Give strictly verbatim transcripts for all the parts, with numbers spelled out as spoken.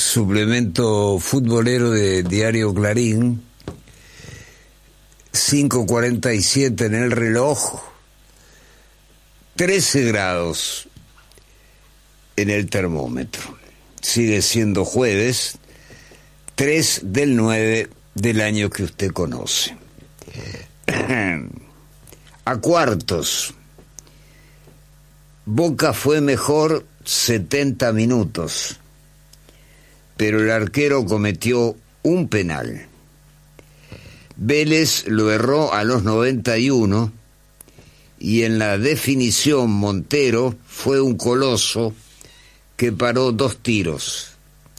suplemento futbolero de Diario Clarín, cinco cuarenta y siete en el reloj, trece grados en el termómetro. Sigue siendo jueves, tres del nueve del año que usted conoce. A cuartos. Boca fue mejor setenta minutos, pero el arquero cometió un penal. Vélez lo erró a los noventa y uno y en la definición Montero fue un coloso que paró dos tiros.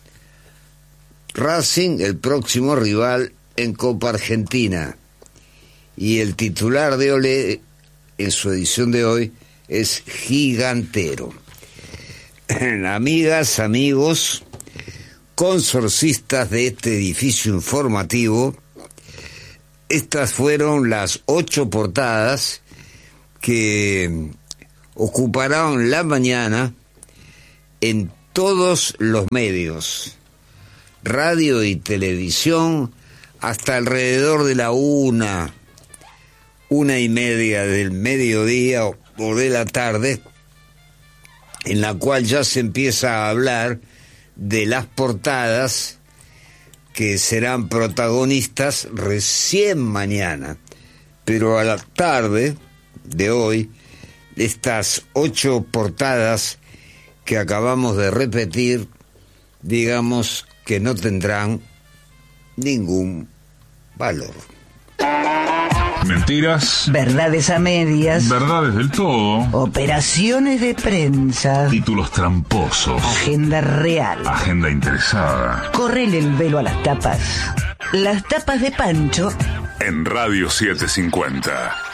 Racing, el próximo rival en Copa Argentina, y el titular de Olé en su edición de hoy es gigantero. Amigas, amigos, consorcistas de este edificio informativo, estas fueron las ocho portadas que ocuparán la mañana en todos los medios, radio y televisión, hasta alrededor de la una, una y media del mediodía o de la tarde, en la cual ya se empieza a hablar de las portadas que serán protagonistas recién mañana. Pero a la tarde de hoy, estas ocho portadas que acabamos de repetir, digamos que no tendrán ningún valor. Mentiras. Verdades a medias. Verdades del todo. Operaciones de prensa. Títulos tramposos. Agenda real. Agenda interesada. Correle el velo a las tapas. Las tapas de Pancho. En Radio setecientos cincuenta.